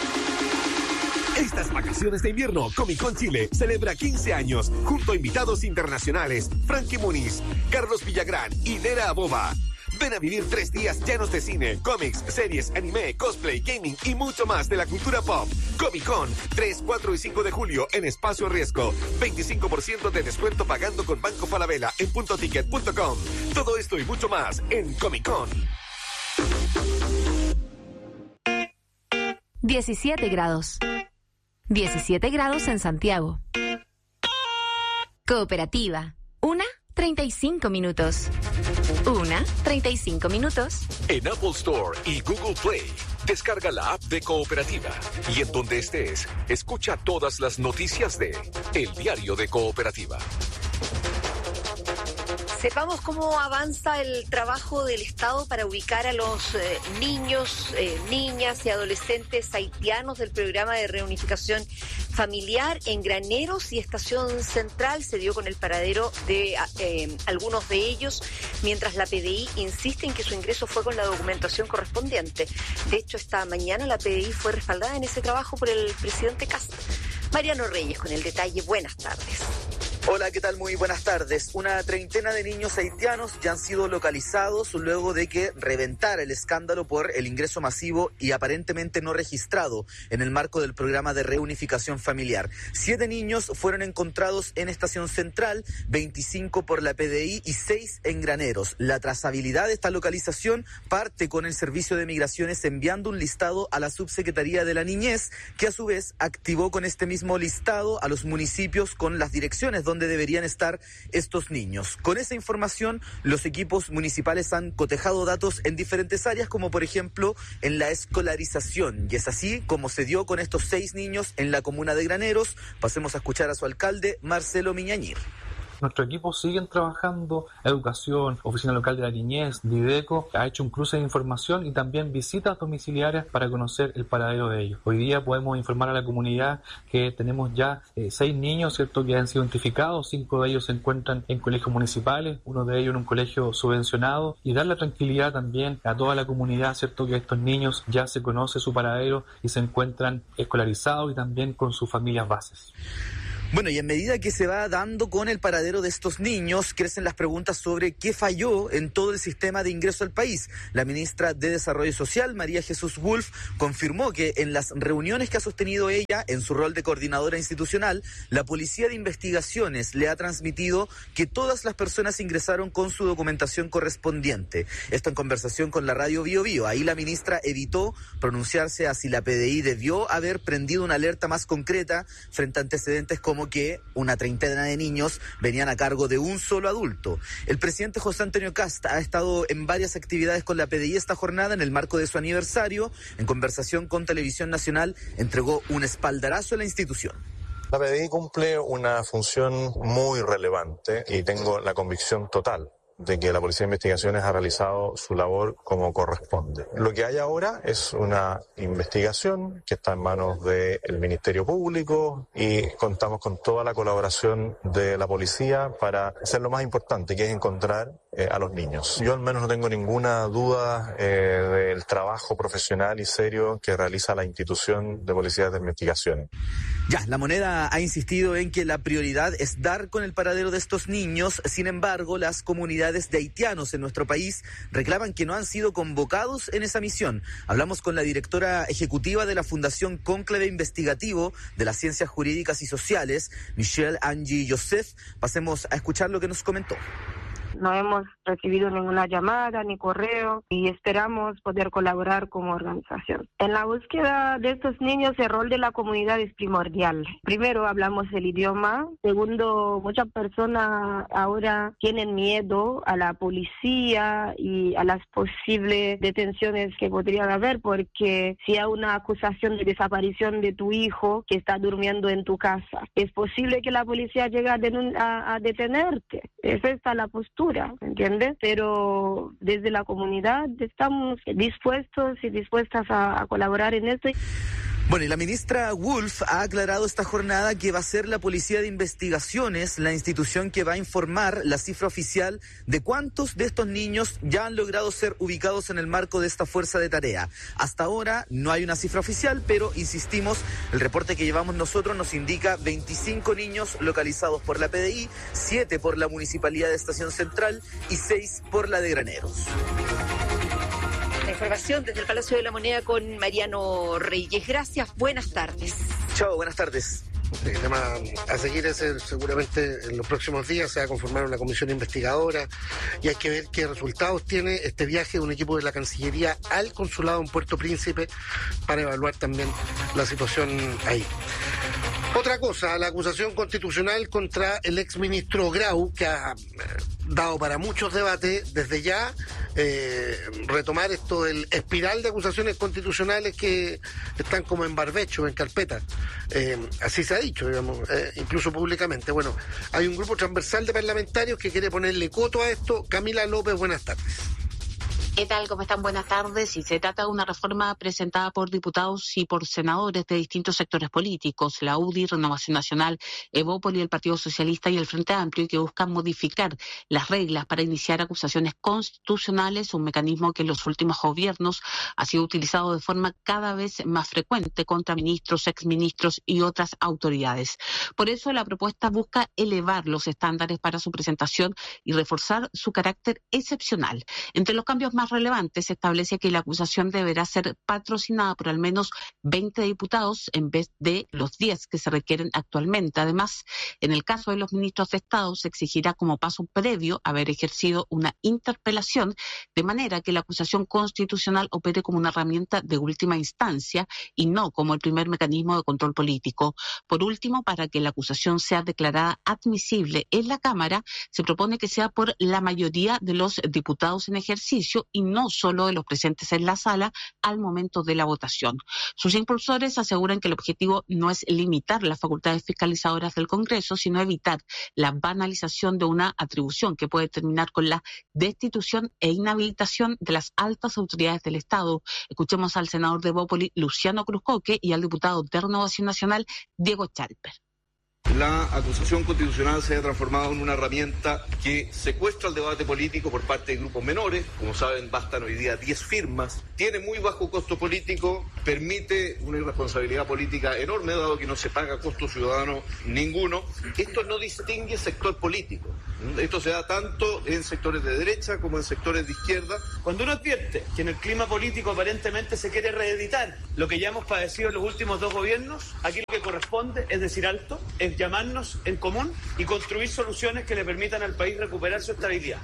[SPEAKER 22] Estas vacaciones de invierno, Comic Con Chile celebra 15 años junto a invitados internacionales Frankie Muniz, Carlos Villagrán y Nera Aboba. Ven a vivir 3 días llenos de cine, cómics, series, anime, cosplay, gaming y mucho más de la cultura pop. Comic Con, 3, 4 y 5 de julio en Espacio Riesgo. 25% de descuento pagando con Banco Falabella en puntoticket.com. Todo esto y mucho más en Comic Con.
[SPEAKER 3] 17 grados. 17 grados en Santiago. Cooperativa. 1:35 minutos. 1:35 minutos.
[SPEAKER 22] En Apple Store y Google Play, descarga la app de Cooperativa. Y en donde estés, escucha todas las noticias de El Diario de Cooperativa.
[SPEAKER 8] Sepamos cómo avanza el trabajo del Estado para ubicar a los niños, niñas y adolescentes haitianos del programa de reunificación familiar en Graneros y Estación Central. Se dio con el paradero de algunos de ellos, mientras la PDI insiste en que su ingreso fue con la documentación correspondiente. De hecho, esta mañana la PDI fue respaldada en ese trabajo por el presidente Kast. Mariano Reyes con el detalle. Buenas tardes.
[SPEAKER 5] Hola, ¿qué tal? Muy buenas tardes. Una treintena de niños haitianos ya han sido localizados luego de que reventara el escándalo por el ingreso masivo y aparentemente no registrado en el marco del programa de reunificación familiar. 7 niños fueron encontrados en Estación Central, 25 por la PDI y 6 en Graneros. La trazabilidad de esta localización parte con el Servicio de Migraciones enviando un listado a la Subsecretaría de la Niñez, que a su vez activó con este mismo listado a los municipios con las direcciones donde deberían estar estos niños. Con esa información, los equipos municipales han cotejado datos en diferentes áreas, como por ejemplo en la escolarización, y es así como se dio con estos 6 niños en la comuna de Graneros. Pasemos a escuchar a su alcalde, Marcelo Miñañir.
[SPEAKER 25] Nuestros equipos siguen trabajando, Educación, Oficina Local de la Niñez, Dideco, ha hecho un cruce de información y también visitas domiciliarias para conocer el paradero de ellos. Hoy día podemos informar a la comunidad que tenemos ya 6 niños, ¿cierto?, que han sido identificados, 5 de ellos se encuentran en colegios municipales, uno de ellos en un colegio subvencionado, y dar la tranquilidad también a toda la comunidad, ¿cierto?, que estos niños ya se conoce su paradero y se encuentran escolarizados y también con sus familias bases.
[SPEAKER 5] Bueno, y en medida que se va dando con el paradero de estos niños, crecen las preguntas sobre qué falló en todo el sistema de ingreso al país. La ministra de Desarrollo Social, María Jesús Wolf, confirmó que en las reuniones que ha sostenido ella, en su rol de coordinadora institucional, la Policía de Investigaciones le ha transmitido que todas las personas ingresaron con su documentación correspondiente. Esto en conversación con la radio Bio Bio. Ahí la ministra evitó pronunciarse a si la PDI debió haber prendido una alerta más concreta frente a antecedentes como que una treintena de niños venían a cargo de un solo adulto. El presidente José Antonio Kast ha estado en varias actividades con la PDI esta jornada en el marco de su aniversario. En conversación con Televisión Nacional, entregó un espaldarazo a la institución.
[SPEAKER 26] La PDI cumple una función muy relevante y tengo la convicción total de que la Policía de Investigaciones ha realizado su labor como corresponde. Lo que hay ahora es una investigación que está en manos del Ministerio Público y contamos con toda la colaboración de la policía para hacer lo más importante, que es encontrar a los niños. Yo al menos no tengo ninguna duda del trabajo profesional y serio que realiza la institución de Policía de Investigaciones.
[SPEAKER 5] Ya, la Moneda ha insistido en que la prioridad es dar con el paradero de estos niños. Sin embargo, las comunidades de haitianos en nuestro país reclaman que no han sido convocados en esa misión. Hablamos con la directora ejecutiva de la Fundación Cónclave Investigativo de las Ciencias Jurídicas y Sociales, Michelle Angie Joseph. Pasemos a escuchar lo que nos comentó.
[SPEAKER 27] No hemos
[SPEAKER 6] recibido ninguna llamada ni correo y esperamos poder colaborar como organización. En la búsqueda de estos niños, el rol de la comunidad es primordial. Primero, hablamos el idioma. Segundo, muchas personas ahora tienen miedo a la policía y a las posibles detenciones que podrían haber, porque si hay una acusación de desaparición de tu hijo que está durmiendo en tu casa, es posible que la policía llegue a detenerte. Esa está la postura, ¿entiendes? Pero desde la comunidad estamos dispuestos y dispuestas a colaborar en esto.
[SPEAKER 5] Bueno, y la ministra Wolf ha aclarado esta jornada que va a ser la Policía de Investigaciones la institución que va a informar la cifra oficial de cuántos de estos niños ya han logrado ser ubicados en el marco de esta fuerza de tarea. Hasta ahora no hay una cifra oficial, pero insistimos, el reporte que llevamos nosotros nos indica 25 niños localizados por la PDI, 7 por la Municipalidad de Estación Central y 6 por la de Graneros.
[SPEAKER 8] La información desde el Palacio de la Moneda con Mariano Reyes. Gracias, buenas tardes.
[SPEAKER 5] Chao, buenas tardes.
[SPEAKER 7] El tema a seguir es seguramente en los próximos días se va a conformar una comisión investigadora y hay que ver qué resultados tiene este viaje de un equipo de la Cancillería al consulado en Puerto Príncipe para evaluar también la situación ahí. Otra cosa, la acusación constitucional contra el exministro Grau, que ha dado para muchos debates, desde ya retomar esto del espiral de acusaciones constitucionales que están como en barbecho, en carpeta. Así se ha dicho, digamos, incluso públicamente. Bueno, hay un grupo transversal de parlamentarios que quiere ponerle coto a esto. Camila López, buenas tardes.
[SPEAKER 9] ¿Qué tal? ¿Cómo están? Buenas tardes. Y se trata de una reforma presentada por diputados y por senadores de distintos sectores políticos, la UDI, Renovación Nacional, Evópoli, el Partido Socialista y el Frente Amplio, que buscan modificar las reglas para iniciar acusaciones constitucionales, un mecanismo que en los últimos gobiernos ha sido utilizado de forma cada vez más frecuente contra ministros, exministros y otras autoridades. Por eso la propuesta busca elevar los estándares para su presentación y reforzar su carácter excepcional. Entre los cambios más relevantes, se establece que la acusación deberá ser patrocinada por al menos 20 diputados en vez de los 10 que se requieren actualmente. Además, en el caso de los ministros de Estado, se exigirá como paso previo haber ejercido una interpelación, de manera que la acusación constitucional opere como una herramienta de última instancia y no como el primer mecanismo de control político. Por último, para que la acusación sea declarada admisible en la Cámara, se propone que sea por la mayoría de los diputados en ejercicio y no solo de los presentes en la sala al momento de la votación. Sus impulsores aseguran que el objetivo no es limitar las facultades fiscalizadoras del Congreso, sino evitar la banalización de una atribución que puede terminar con la destitución e inhabilitación de las altas autoridades del Estado. Escuchemos al senador de Evópoli, Luciano Cruzcoque, y al diputado de Renovación Nacional, Diego Chalper.
[SPEAKER 10] La acusación constitucional se ha transformado en una herramienta que secuestra el debate político por parte de grupos menores. Como saben, bastan hoy día 10 firmas. Tiene muy bajo costo político, permite una irresponsabilidad política enorme, dado que no se paga costo ciudadano ninguno. Esto no distingue sector político. Esto se da tanto en sectores de derecha como en sectores de izquierda.
[SPEAKER 11] Cuando uno advierte que en el clima político aparentemente se quiere reeditar lo que ya hemos padecido en los últimos 2 gobiernos, aquí lo que corresponde es decir alto, es llamarnos en común y construir soluciones que le permitan al país recuperar su estabilidad.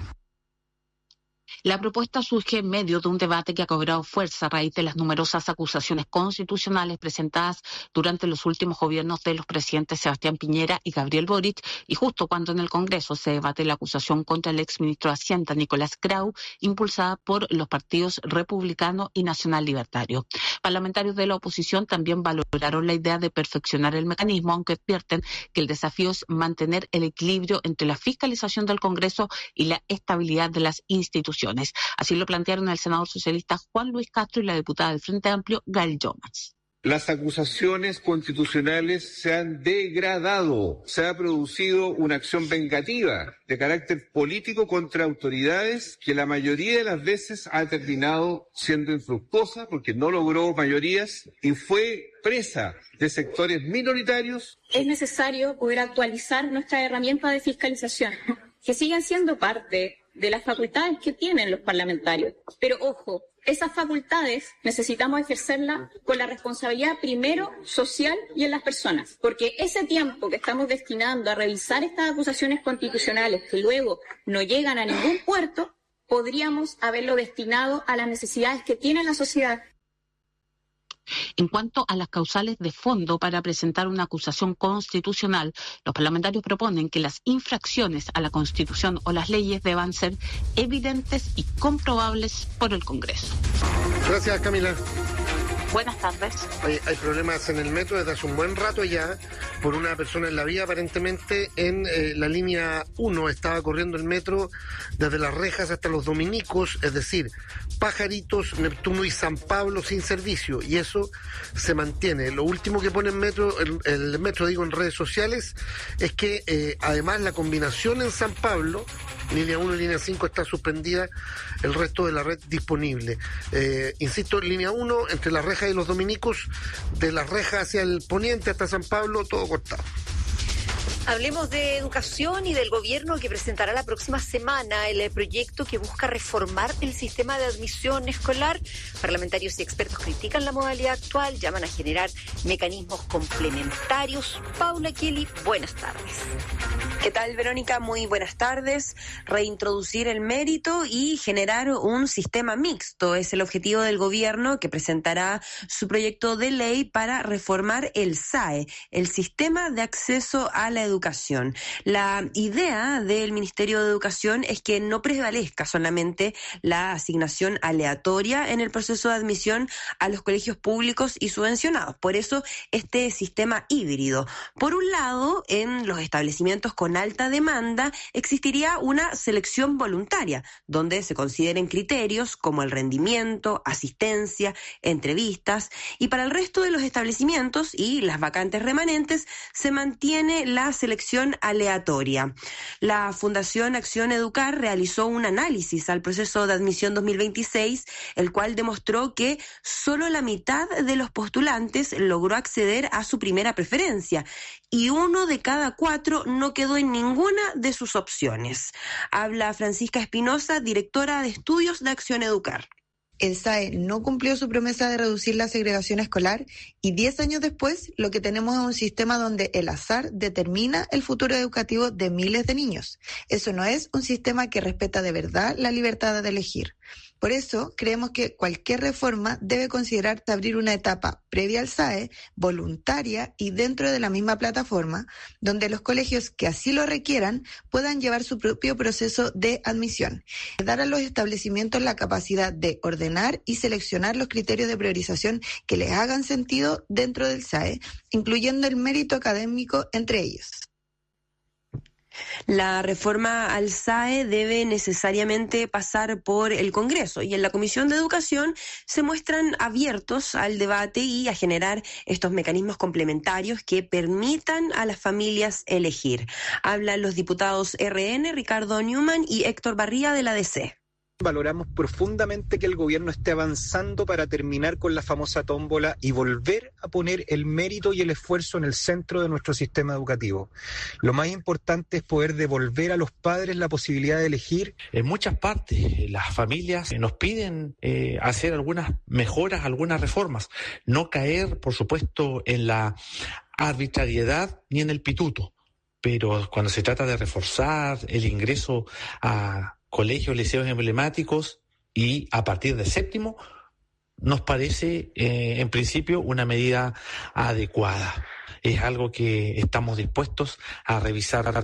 [SPEAKER 9] La propuesta surge en medio de un debate que ha cobrado fuerza a raíz de las numerosas acusaciones constitucionales presentadas durante los últimos gobiernos de los presidentes Sebastián Piñera y Gabriel Boric, y justo cuando en el Congreso se debate la acusación contra el exministro de Hacienda, Nicolás Grau, impulsada por los partidos republicano y nacional libertario. Parlamentarios de la oposición también valoraron la idea de perfeccionar el mecanismo, aunque advierten que el desafío es mantener el equilibrio entre la fiscalización del Congreso y la estabilidad de las instituciones. Así lo plantearon el senador socialista Juan Luis Castro y la diputada del Frente Amplio, Gael Llomas.
[SPEAKER 10] Las acusaciones constitucionales se han degradado, se ha producido una acción vengativa de carácter político contra autoridades que la mayoría de las veces ha terminado siendo infructuosa porque no logró mayorías y fue presa de sectores minoritarios.
[SPEAKER 12] Es necesario poder actualizar nuestra herramienta de fiscalización, que sigan siendo parte de las facultades que tienen los parlamentarios. Pero ojo, esas facultades necesitamos ejercerlas con la responsabilidad primero social y en las personas, porque ese tiempo que estamos destinando a revisar estas acusaciones constitucionales que luego no llegan a ningún puerto, podríamos haberlo destinado a las necesidades que tiene la sociedad.
[SPEAKER 9] En cuanto a las causales de fondo para presentar una acusación constitucional, los parlamentarios proponen que las infracciones a la Constitución o las leyes deban ser evidentes y comprobables por el Congreso.
[SPEAKER 7] Gracias, Camila.
[SPEAKER 9] Buenas tardes.
[SPEAKER 7] Hay problemas en el metro desde hace un buen rato ya por una persona en la vía. Aparentemente en la línea 1 estaba corriendo el metro desde Las Rejas hasta Los Dominicos, es decir, Pajaritos, Neptuno y San Pablo sin servicio, y eso se mantiene. Lo último que pone el metro en redes sociales es que además la combinación en San Pablo, línea 1 y línea 5, está suspendida, el resto de la red disponible. Insisto, línea 1 entre Las Rejas y Los Dominicos, de Las Rejas hacia el poniente hasta San Pablo, todo cortado.
[SPEAKER 8] Hablemos de educación y del gobierno que presentará la próxima semana el proyecto que busca reformar el sistema de admisión escolar. Parlamentarios y expertos critican la modalidad actual, llaman a generar mecanismos complementarios. Paula Kelly, buenas tardes.
[SPEAKER 13] ¿Qué tal, Verónica? Muy buenas tardes. Reintroducir el mérito y generar un sistema mixto es el objetivo del gobierno, que presentará su proyecto de ley para reformar el SAE, el Sistema de Acceso a la Educación. La idea del Ministerio de Educación es que no prevalezca solamente la asignación aleatoria en el proceso de admisión a los colegios públicos y subvencionados. Por eso, este sistema híbrido. Por un lado, en los establecimientos con alta demanda existiría una selección voluntaria, donde se consideren criterios como el rendimiento, asistencia, entrevistas, y para el resto de los establecimientos y las vacantes remanentes se mantiene la selección aleatoria. La Fundación Acción Educar realizó un análisis al proceso de admisión 2026, el cual demostró que solo la mitad de los postulantes logró acceder a su primera preferencia y 1 de cada 4 no quedó en ninguna de sus opciones. Habla Francisca Espinosa, directora de Estudios de Acción Educar.
[SPEAKER 15] El SAE no cumplió su promesa de reducir la segregación escolar y 10 años después lo que tenemos es un sistema donde el azar determina el futuro educativo de miles de niños. Eso no es un sistema que respeta de verdad la libertad de elegir. Por eso, creemos que cualquier reforma debe considerar abrir una etapa previa al SAE, voluntaria y dentro de la misma plataforma, donde los colegios que así lo requieran puedan llevar su propio proceso de admisión. Dar a los establecimientos la capacidad de ordenar y seleccionar los criterios de priorización que les hagan sentido dentro del SAE, incluyendo el mérito académico entre ellos.
[SPEAKER 13] La reforma al SAE debe necesariamente pasar por el Congreso y en la Comisión de Educación se muestran abiertos al debate y a generar estos mecanismos complementarios que permitan a las familias elegir. Hablan los diputados RN, Ricardo Newman y Héctor Barría de la DC.
[SPEAKER 16] Valoramos profundamente que el gobierno esté avanzando para terminar con la famosa tómbola y volver a poner el mérito y el esfuerzo en el centro de nuestro sistema educativo. Lo más importante es poder devolver a los padres la posibilidad de elegir.
[SPEAKER 17] En muchas partes las familias nos piden hacer algunas mejoras, algunas reformas, no caer, por supuesto, en la arbitrariedad ni en el pituto, pero cuando se trata de reforzar el ingreso a colegios, liceos emblemáticos y a partir del séptimo, nos parece en principio una medida adecuada. Es algo que estamos dispuestos a revisar.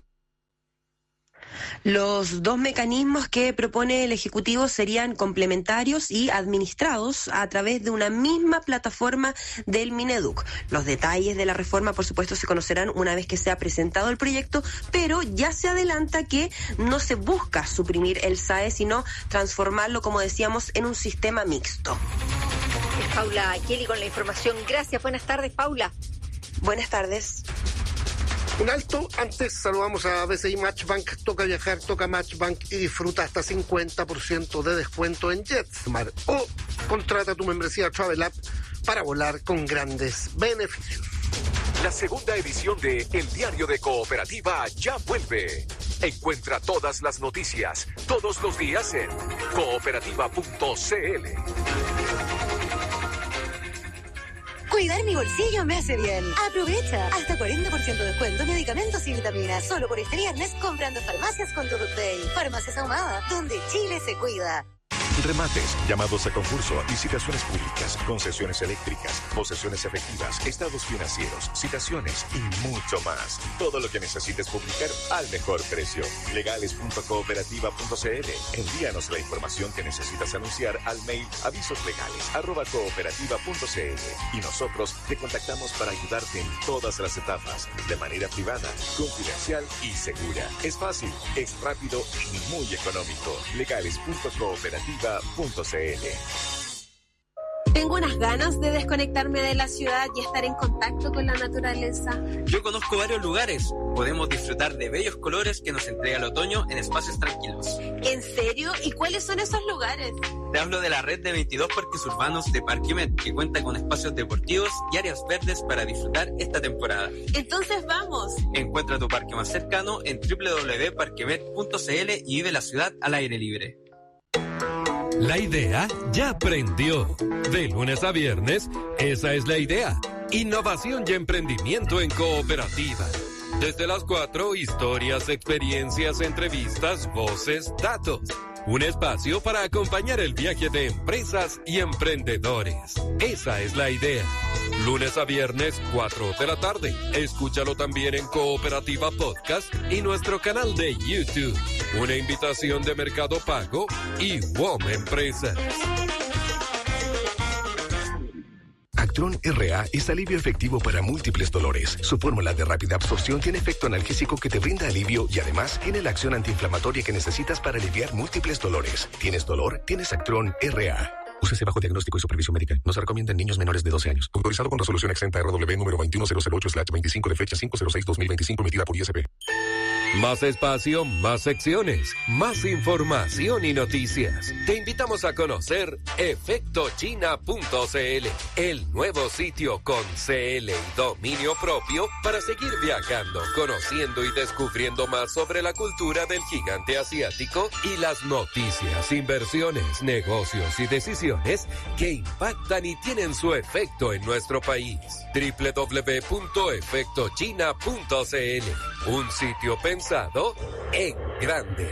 [SPEAKER 13] Los dos mecanismos que propone el Ejecutivo serían complementarios y administrados a través de una misma plataforma del Mineduc. Los detalles de la reforma, por supuesto, se conocerán una vez que sea presentado el proyecto, pero ya se adelanta que no se busca suprimir el SAE, sino transformarlo, como decíamos, en un sistema mixto.
[SPEAKER 8] Es Paula Kelly con la información. Gracias. Buenas tardes, Paula.
[SPEAKER 13] Buenas tardes.
[SPEAKER 7] Un alto, antes saludamos a BCI Matchbank, toca viajar, toca Matchbank y disfruta hasta 50% de descuento en JetSmart o contrata tu membresía Travel App para volar con grandes beneficios.
[SPEAKER 18] La segunda edición de El Diario de Cooperativa ya vuelve. Encuentra todas las noticias, todos los días en cooperativa.cl.
[SPEAKER 4] Cuidar mi bolsillo me hace bien. Aprovecha hasta 40% de descuento en medicamentos y vitaminas. Solo por este viernes comprando Farmacias con Product Day. Farmacias Ahumada, donde Chile se cuida.
[SPEAKER 18] Remates, llamados a concurso, licitaciones públicas, concesiones eléctricas, posesiones efectivas, estados financieros, citaciones y mucho más. Todo lo que necesites publicar al mejor precio. Legales.cooperativa.cl. Envíanos la información que necesitas anunciar al mail avisoslegales@cooperativa.cl y nosotros te contactamos para ayudarte en todas las etapas, de manera privada, confidencial y segura. Es fácil, es rápido y muy económico. Legales.cooperativa.cl.
[SPEAKER 14] Tengo unas ganas de desconectarme de la ciudad y estar en contacto con la naturaleza.
[SPEAKER 19] Yo conozco varios lugares. Podemos disfrutar de bellos colores que nos entrega el otoño en espacios tranquilos.
[SPEAKER 14] ¿En serio? ¿Y cuáles son esos lugares?
[SPEAKER 19] Te hablo de la red de 22 parques urbanos de Parquemet, que cuenta con espacios deportivos y áreas verdes para disfrutar esta temporada.
[SPEAKER 14] Entonces vamos.
[SPEAKER 19] Encuentra tu parque más cercano en www.parquemet.cl y vive la ciudad al aire libre.
[SPEAKER 20] La idea ya prendió. De lunes a viernes, esa es la idea. Innovación y emprendimiento en cooperativa. Desde las 4, historias, experiencias, entrevistas, voces, datos. Un espacio para acompañar el viaje de empresas y emprendedores. Esa es la idea. Lunes a viernes, 4 de la tarde. Escúchalo también en Cooperativa Podcast y nuestro canal de YouTube. Una invitación de Mercado Pago y WOM Empresas.
[SPEAKER 22] Actron RA es alivio efectivo para múltiples dolores. Su fórmula de rápida absorción tiene efecto analgésico que te brinda alivio y además tiene la acción antiinflamatoria que necesitas para aliviar múltiples dolores. ¿Tienes dolor? Tienes Actron RA. Úsese bajo diagnóstico y supervisión médica. No se recomienda en niños menores de 12 años. Autorizado con resolución exenta RW número 21008/25 de fecha 506/2025 emitida por ISP.
[SPEAKER 20] Más espacio, más secciones, más información y noticias. Te invitamos a conocer efectochina.cl, el nuevo sitio con CL y dominio propio para seguir viajando, conociendo y descubriendo más sobre la cultura del gigante asiático y las noticias, inversiones, negocios y decisiones que impactan y tienen su efecto en nuestro país. www.efectochina.cl, un sitio pensado en grande.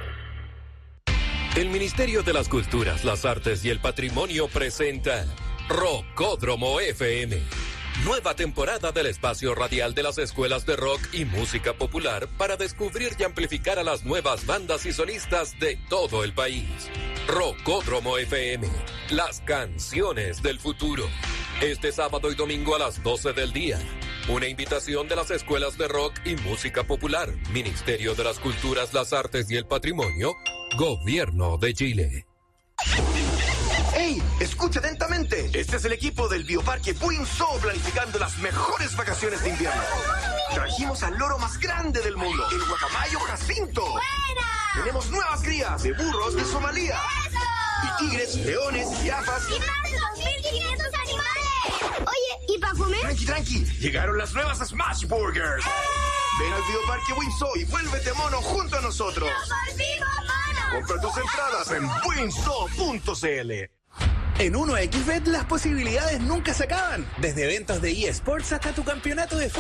[SPEAKER 20] El Ministerio de las Culturas, las Artes y el Patrimonio presenta Rockódromo FM. Nueva temporada del espacio radial de las escuelas de rock y música popular para descubrir y amplificar a las nuevas bandas y solistas de todo el país. Rockódromo FM, las canciones del futuro. Este sábado y domingo a las 12 del día. Una invitación de las escuelas de rock y música popular, Ministerio de las Culturas, las Artes y el Patrimonio, Gobierno de Chile.
[SPEAKER 21] ¡Ey! Escucha atentamente. Este es el equipo del Bioparque Buinzo planificando las mejores vacaciones de invierno. Trajimos al loro más grande del mundo, el guacamayo Jacinto. ¡Buena! Tenemos nuevas crías de burros de Somalia. ¡Eso! Y tigres, leones, jirafas.
[SPEAKER 2] ¡Y más de 2.500 animales! Oye, ¿y para comer?
[SPEAKER 21] Tranqui. Llegaron las nuevas Smash Burgers. Ven al Bioparque Windsor y vuélvete mono junto a nosotros.
[SPEAKER 2] ¡Nos volvimos monos!
[SPEAKER 21] Compra tus entradas en windsor.cl.
[SPEAKER 24] En 1xBet las posibilidades nunca se acaban. Desde eventos de eSports hasta tu campeonato de fútbol